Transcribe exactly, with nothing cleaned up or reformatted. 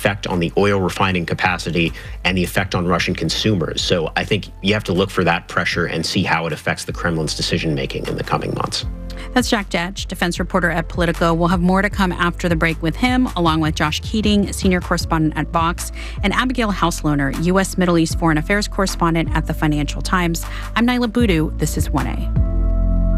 effect on the oil refining capacity and the effect on Russian consumers. So I think you have to look for that pressure and see how it affects the Kremlin's decision-making in the coming months. That's Jack Detch, defense reporter at Politico. We'll have more to come after the break with him, along with Josh Keating, senior correspondent at Vox, and Abigail Hauslohner, U S Middle East foreign affairs correspondent at the Financial Times. I'm Nyla Boodoo. This is one A.